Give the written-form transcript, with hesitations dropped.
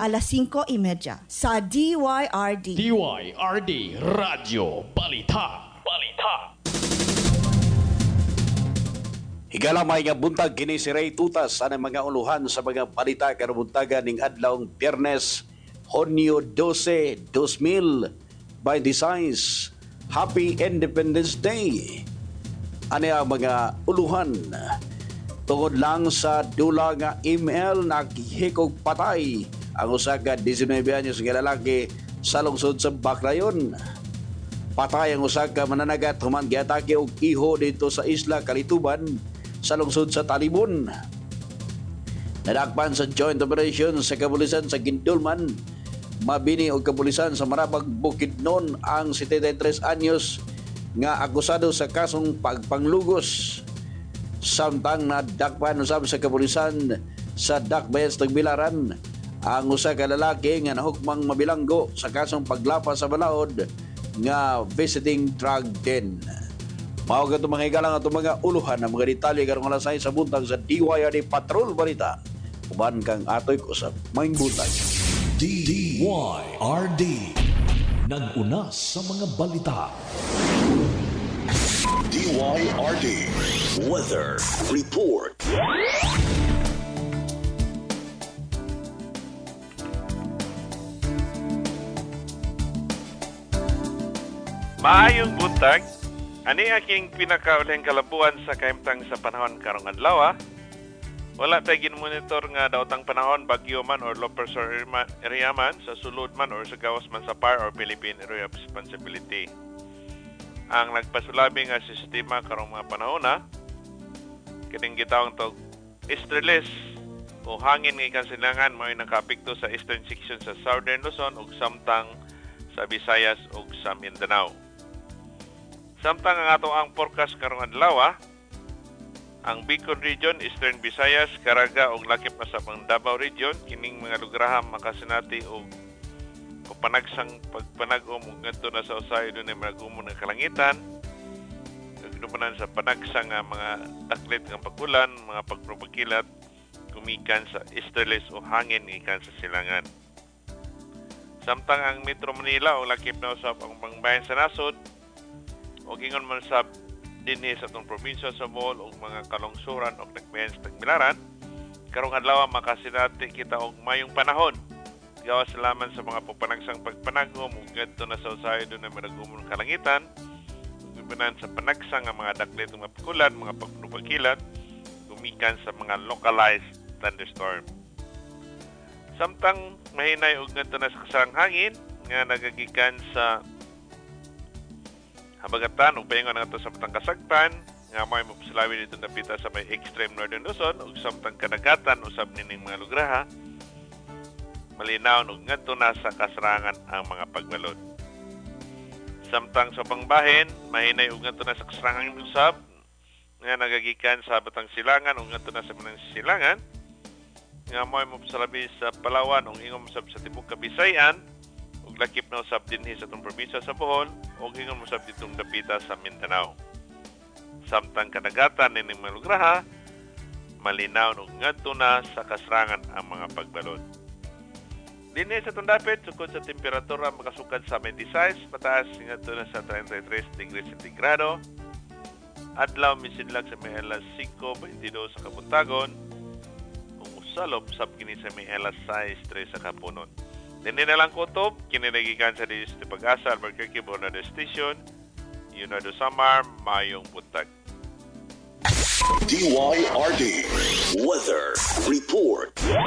alas 5:30 sa DYRD. DYRD Radyo Balita. Higalamay nga buntag kini si Ray Tutas sa mga uluhan sa mga balita karubuntagan ning adlawng Biyernes, Hunyo 12, 2026. Happy Independence Day. Ani ang mga uluhan tungod lang sa dula nga email na hikog patay ang usa ka 19 anyos nga lalaki sa lungsod sa Baclayon. Patay ang usa ka mananagat human giatake og iho dito sa Isla Calituban sa lungsod sa Talibon. Nadakpan sa joint operation sa kapulisan sa Gindulman, mabini og kapulisan sa Marabag, Bukidnon ang 73 anyos nga akusado sa kasong pagpanglugos. Samtang nadakpan usab sa kapulisan sa Dakbayan sa Tagbilaran ang usa ka lalaki nga nahukmang mabilanggo sa kasong paglapas sa balaod nga visiting drug den. Mao ka mga higalang at mga uluhan ng mga detalye karong alas 6 sa buntag sa DYRD Patrol Balita. Uban kang atoy kusap maing buntag. DYRD nag-una sa mga balita. DYRD Weather Report. Maayong buntag. Ani aking pinakaulihang kalabuan sa kaimtang sa panahon karong adlaw. Wala pa gin-monitor nga daotang panahon, bagyo man or low pressure area man, sa sulod man or sa gawas man sa PAR or Philippine Area of Responsibility. Ang nagpasulabi nga sistema karong mga panahon kining gitawag tog easterlies o hangin nga kansilangan mao nakapekto sa eastern section sa Southern Luzon ug samtang sa Visayas ug sa Mindanao. Samtang ang ato ang forecast karong adlaw, ang Bicol Region, Eastern Visayas, Caraga ug lakip na sa Davao Region, kining mga lugar makasinati og panagsang pagpanag-om ug ngadto na sa usahay dunay mga gumon nga kalangitan. Dumanan sa panagsang nga mga taklit nga pagulan, mga pagpropakilat gumikan sa easterlies o hangin gikan sa silangan. Samtang ang Metro Manila o lakip na usab ang pangbayan sa nasod o gingon man sa dinhi sa atong probinsya sa Bohol o mga kalungsuran o nagbayan sa Tagbilaran, karong adlaw makasinati kita og mayong panahon. Gawas laman sa mga pagpanagsang pagpanagom ug ngadto na sa usahay dunay madagumon kalangitan, guminan sa panagsang nga mga daklit nga pagulan, mga pagpropakilat gumikan sa mga localized thunderstorm. Samtang mahinay og ngadto na sa kasarang hangin nga nagagikan sa habagatan ug paingon nga sa matang kasagpan nga may mapasilawi dito napita sa may extreme northern Luzon ug samtang kadagatan usab nining mga lugar malinaw ug ngadto na sa kasarangan ang mga pagbalod. Samtang sa pangbahin mahinay ug ngadto na sa kasarangan usab nga nagagikan sa Batang Silangan ug ngadto na sa Manang Silangan nga may mapasalabi sa Palawan ug ingom usab sa tibuok Kabisayan ug lakip na usab dinhi sa atong probinsya sa Bohol ug ingon mo usab ditong dapita sa Mindanao. Samtang kadagatan nining mga lugar malinaw ug ngadto na sa kasarangan ang mga pagbalod. Dinhi sa atong dapit sukod sa temperatura makasukad sa 26 pataas ngadto na sa 33 degrees centigrado. Adlaw misidlag sa may alas 5:22 sa kabuntagon ug usalop sab kini sa may alas 6:03 sa kapunon. Dinhi na lang kutob, kinilagikan sa Distrito Pag-asa, Albuquerque, Bernardo Station, Yunado Samar, mayong buntag. DYRD Weather Report.